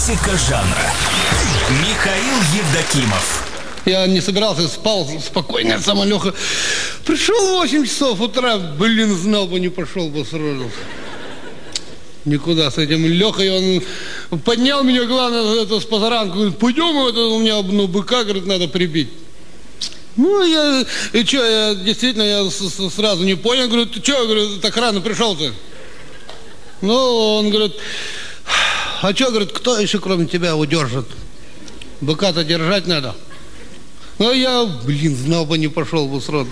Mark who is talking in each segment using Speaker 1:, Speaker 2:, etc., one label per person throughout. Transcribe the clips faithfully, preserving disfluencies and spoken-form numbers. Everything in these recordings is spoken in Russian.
Speaker 1: Классика жанра. Михаил Евдокимов.
Speaker 2: Я не собирался, спал спокойно, сам Леха. Пришел в восемь часов утра, блин, знал бы, не пошел бы сразу. Никуда с этим Лехой, он поднял меня, главное, это, с позаранку, говорит, пойдем, это, у меня ну, быка, говорит, надо прибить. Ну, я, и что, я действительно, я с, с, сразу не понял, говорю, ты что, говорю, так рано пришел-то? Ну, он говорит, а что, говорит, кто еще кроме тебя удержит? Быка-то держать надо. Ну, я, блин, знал бы, не пошел бы сразу.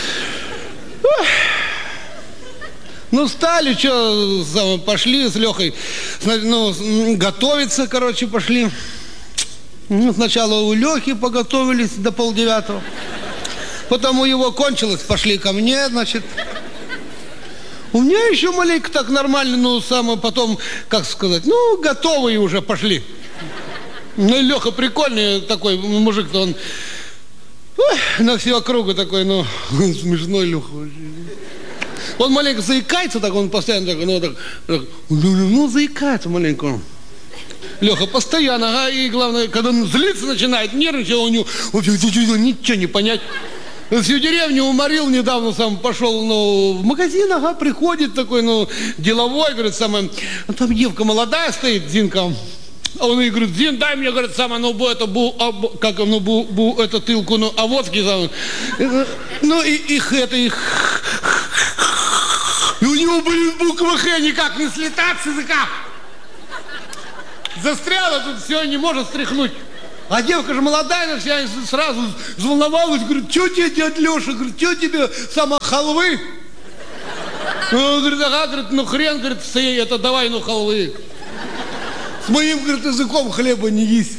Speaker 2: Ну, встали, что, пошли с Лехой, ну, готовиться, короче, пошли. Ну, сначала у Лехи поготовились до полдевятого. Потом у его кончилось, пошли ко мне, значит. У меня еще маленько так нормально, ну, самое потом, как сказать, ну, готовые уже пошли. Ну, Леха прикольный такой мужик-то, он ой, на всю округу такой, ну, смешной Леха. Он маленько заикается, так он постоянно так, ну, так, так ну, заикается маленько. Леха постоянно, ага, и главное, когда он злиться начинает, нервничать, у него ничего не понять. Всю деревню уморил, недавно сам пошел, ну, в магазин, ага, приходит такой, ну, деловой, говорит, самое, а там девка молодая стоит, Зинка, а он ей говорит, Зин, дай мне, говорит, самое, ну, бу, это, бу, а, бу, как, ну, бу, бу, это, тылку, ну, а водки, самое, ну, и их, это, их, и у него, блин, буква Х никак не слетает с языка. Застряла тут, все, не может стряхнуть. А девка же молодая, вся сразу взволновалась, говорит, что тебе, дядя Леша, говорит, что тебе, сама халвы? Он говорит, ага, говорит, ну хрен, говорит, это давай, ну халвы. С моим, говорит, языком хлеба не есть.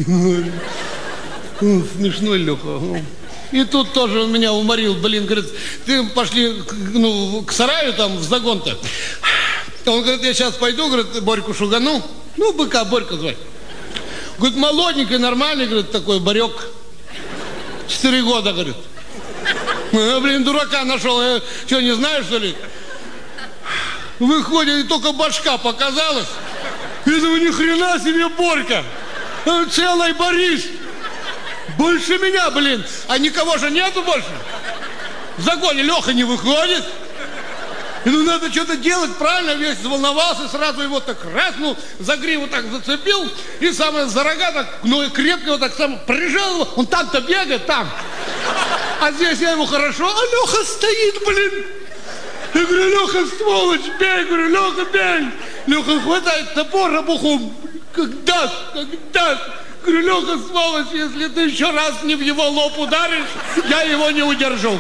Speaker 2: Смешной Леха. И тут тоже он меня уморил, блин, говорит, ты пошли, ну, к сараю там, в загон-то. Он говорит, я сейчас пойду, говорит, Борьку шугану. Ну, быка Борька звать. Говорит, молоденький, нормальный, говорит, такой барек. Четыре года, говорит. Я, блин, дурака нашел. Я что, не знаю, что ли? Выходит, и только башка показалась. Я думаю, ни хрена себе Борька. Целый Борис. Больше меня, блин. А никого же нету больше. В загоне Леха не выходит. И ну надо что-то делать, правильно, весь заволновался, сразу его так раз, ну, за гриву так зацепил, и самое за рога так, ну, и крепко его так сам прижал его, он там-то бегает, там. А здесь я ему хорошо, а Леха стоит, блин. Я говорю, Леха, сволочь, бей, говорю, Леха, бей. Леха хватает топор обухом, когда, когда. Говорю, Леха, сволочь, если ты еще раз не в его лоб ударишь, я его не удержу.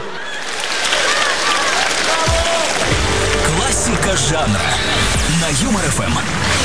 Speaker 1: Классика жанра на Юмор ФМ.